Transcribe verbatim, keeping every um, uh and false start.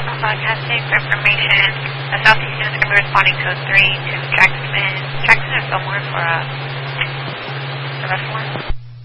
Broadcasting for information. The Southeast is going to be responding to a three to Jackson. Jackson or Fillmore for uh,